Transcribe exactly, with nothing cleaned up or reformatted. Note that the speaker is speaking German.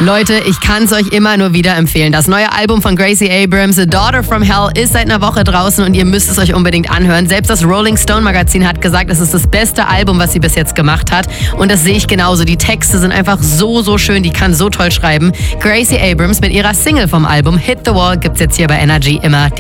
Leute, ich kann es euch immer nur wieder empfehlen. Das neue Album von Gracie Abrams, A Daughter from Hell, ist seit einer Woche draußen und ihr müsst es euch unbedingt anhören. Selbst das Rolling Stone Magazin hat gesagt, es ist das beste Album, was sie bis jetzt gemacht hat. Und das sehe ich genauso. Die Texte sind einfach so, so schön. Die kann so toll schreiben. Gracie Abrams mit ihrer Single vom Album Hit the Wall gibt's jetzt hier bei Energy immer.